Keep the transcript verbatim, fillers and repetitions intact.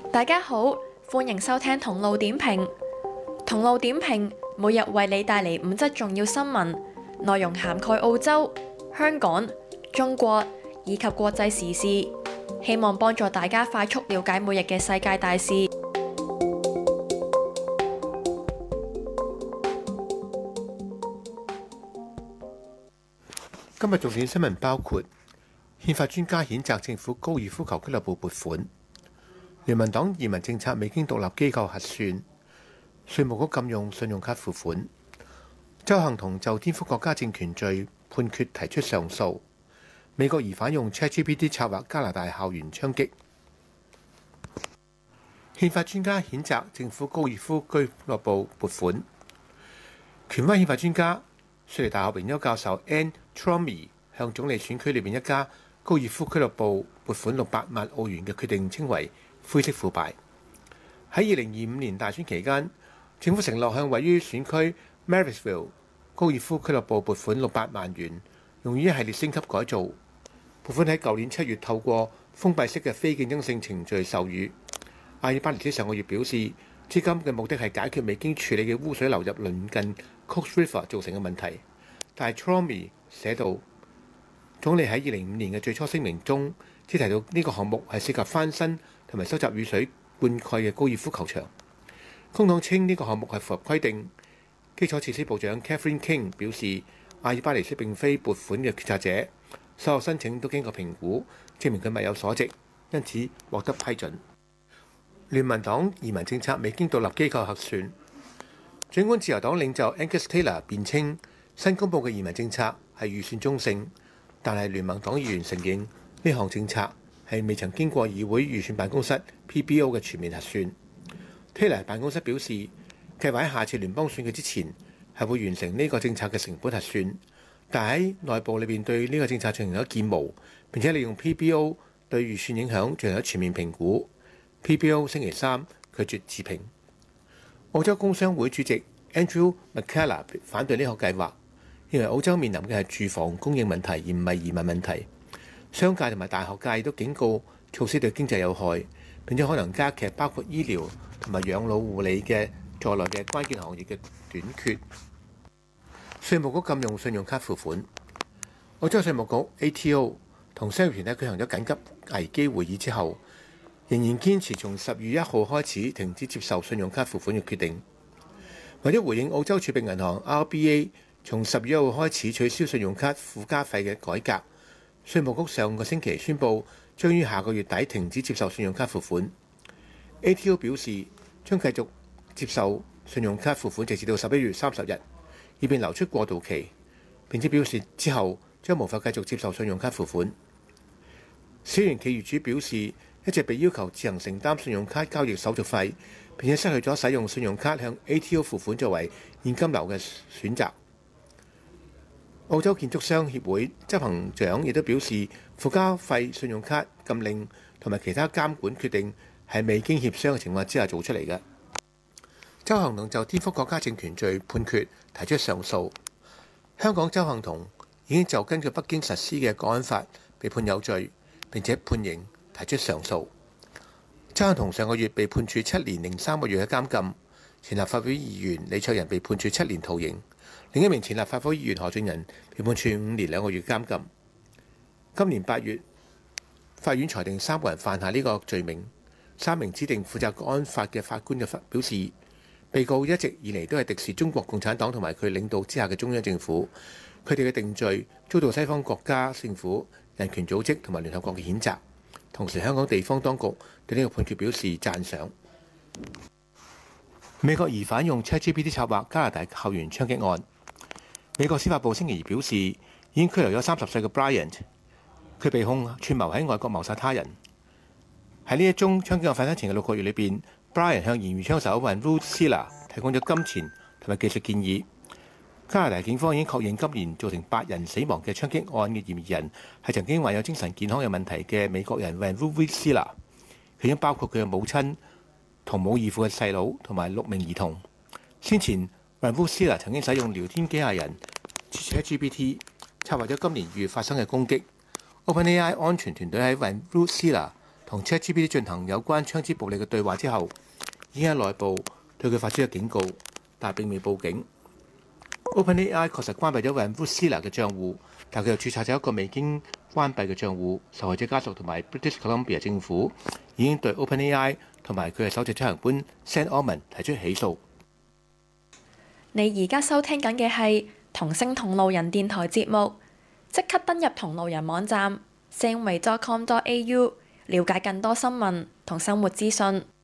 大家好，歡迎收聽同路點評。同路點評每日為你帶嚟五則重要新聞，內容涵蓋澳洲、香港、中國以及國際時事，希望幫助大家快速了解每日嘅世界大事。 今日重點新聞包括：憲法專家譴責政府高爾夫球俱樂部撥款；聯盟黨移民政策未經獨立機構核算；稅務局禁用信用卡付款；鄒幸彤就顛覆國家政權罪判決提出上訴；美國疑犯用 ChatGPT 策劃加拿大校園槍擊；憲法專家譴責政府高爾夫俱樂部撥款；權威憲法專家雪梨大學榮休教授 Anne Trollmey 向總理選區裏面一家高爾夫俱樂部撥款六百萬澳元嘅決定稱為灰色腐敗。喺二零二五年大選期間，政府承諾向位於選區 Marysville 高爾夫俱樂部撥款六百萬元，用於一系列升級改造。撥款喺舊年七月透過封閉式嘅非競爭性程序授予。阿爾巴尼斯上個月表示，資金嘅目的係解決未經處理嘅污水流入鄰近 Cooks River 造成嘅問題。但係 Trollmey 寫到，總理喺二零五年嘅最初聲明中，只提到呢個項目係涉及翻新同埋收集雨水灌溉嘅高爾夫球場。工黨稱呢個項目係符合規定。基礎設施部長 Catherine King 表示，阿爾巴尼斯並非撥款嘅決策者，所有申請都經過評估，證明佢物有所值，因此獲得批准。聯盟黨移民政策未經獨立機構核算。儘管自由黨領袖 Angus Taylor 辯稱新公佈嘅移民政策係預算中性，但係聯盟黨議員承認呢項政策係未曾經過議會預算辦公室 P B O 嘅全面核算。Taylor 辦公室表示，計劃喺下次聯邦選舉之前係會完成呢個政策嘅成本核算，但喺內部裏邊對呢個政策進行咗建模，並且利用 P B O 對預算影響進行咗全面評估。P B O 星期三拒絕置評。澳洲工商會主席 Andrew McKellar 反對呢個計劃，認為澳洲面臨嘅係住房供應問題，而唔係移民問題。商界同埋大學界都警告措施對經濟有害，並且可能加劇包括醫療同埋養老護理嘅在內嘅關鍵行業嘅短缺。稅務局禁用信用卡付款。澳洲稅務局 A T O 同商業團體舉行咗緊急危機會議之後，仍然堅持從十月一號開始停止接受信用卡付款嘅決定。為咗回應澳洲儲備銀行 R B A 從十月一號開始取消信用卡附加費嘅改革，稅務局上個星期宣布將於下個月底停止接受信用卡付款。A T O 表示將繼續接受信用卡付款直至到十一月三十日，以便留出過渡期。並且表示之後將無法繼續接受信用卡付款。小型企業主表示，一直被要求自行承擔信用卡交易手續費，並且失去咗使用信用卡向 A T O 付款作為現金流嘅選擇。澳洲建築商協會執行長亦都表示，附加費信用卡禁令同埋其他監管決定係未經協商嘅情況之下做出嚟嘅。鄒幸彤就顛覆國家政權罪判決提出上訴。香港鄒幸彤已經就根據北京實施嘅國安法被判有罪，並且判刑提出上訴。鄒幸彤上個月被判處七年零三個月嘅監禁，前立法會議員李卓人被判處七年徒刑，另一名前立法會議員何俊仁被判處五年兩個月監禁。今年八月，法院裁定三個人犯下呢個罪名。三名指定負責國安法嘅法官嘅表示，被告一直以嚟都係敵視中國共產黨同埋佢領導之下嘅中央政府，佢哋嘅定罪遭到西方國家政府、人權組織同埋聯合國嘅譴責。同時，香港地方當局對呢個判決表示讚賞。美國疑犯用 ChatGPT 策劃加拿大校園槍擊案。美國司法部星期二表示，已經拘留咗三十歲嘅 Bryant， 佢被控串謀喺外國謀殺他人。喺呢一宗槍擊案發生前嘅六個月裏邊 ，Bryant 向嫌疑槍手 Vanvu Sila 提供咗金錢同埋技術建議。加拿大警方已經確認今年造成八人死亡嘅槍擊案嘅嫌疑人係曾經患有精神健康嘅問題嘅美國人 Vanvu Sila， 其中包括佢嘅母親、同母異父嘅細佬同埋六名兒童。先前 Vanvu Sila 曾經使用聊天機械人 ChatGPT 策劃咗今年二月發生嘅攻擊。OpenAI 安全團隊喺 Vanvu Sila 同 ChatGPT 進行有關槍支暴力嘅對話之後，已經喺內部對佢發出咗警告，但並未報警。OpenAI 確實關閉咗 Van Vussila 嘅帳戶，但佢又註冊咗一個未經關閉嘅帳戶。受害者家屬同埋 British Columbia 政府已經對 OpenAI 同埋佢嘅首席執行官 Sam Altman 提出起訴。 你而家收聽緊嘅係同聲同路人電台節目，即刻登入同路人網站 sam wave dot com dot a u 了解更多新聞同生活資訊。